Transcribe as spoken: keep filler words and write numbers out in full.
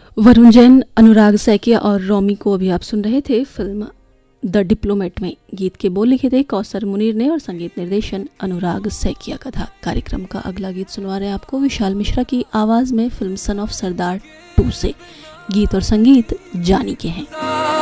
वरुण जैन, अनुराग सैकिया और रॉमी को अभी आप सुन रहे थे फिल्म द डिप्लोमेट में। गीत के बोल लिखे थे कौसर मुनीर ने और संगीत निर्देशन अनुराग सैकिया का था। कार्यक्रम का अगला गीत सुनवा रहे हैं आपको विशाल मिश्रा की आवाज़ में film son of Sardar to से। गीत और संगीत जानी के हैं।